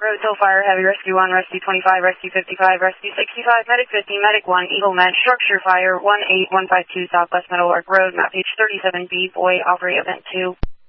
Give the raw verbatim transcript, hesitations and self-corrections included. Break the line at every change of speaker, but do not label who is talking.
Hotel Fire, Heavy Rescue one, Rescue twenty-five, Rescue fifty-five, Rescue sixty-five, Medic fifty, Medic one, Eagle Med, Structure Fire, one eight one five two Southwest Meadowlark Road, map page thirty-seven B, Boy, operate event two.